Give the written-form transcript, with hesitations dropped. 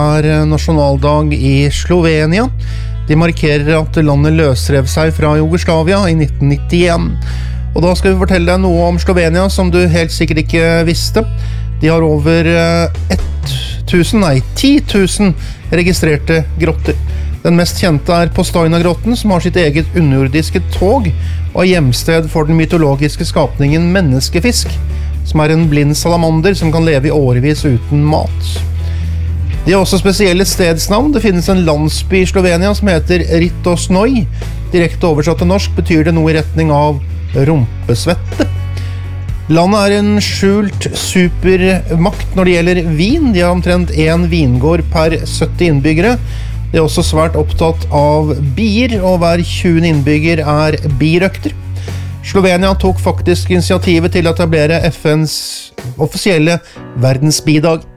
nasjonaldag i Slovenia. De markerer at landet løsrev seg fra Jugoslavia i 1991. Og da skal vi fortelle deg noe om Slovenia som du helt sikkert ikke visste. De har over 10 000 registrerte grotter. Den mest kjente Postojna-grotten, som har sitt eget underjordiske tog, og hjemsted for den mytologiske skapningen menneskefisk, som en blind salamander som kan leve i årevis uten mat. De har også spesielle stedsnavn. Det finnes en landsby i Slovenia som heter Ritosnoj. Direkte oversatt til norsk betyr det noe i retning av rumpesvette. Landet en skjult supermakt når det gjelder vin. De har omtrent 1 vingård per 70 innbyggere. De er også svært opptatt av bier, og hver 20. innbygger birøkter. Slovenia tok faktisk initiativet til å etablere FNs offisielle verdensbidag.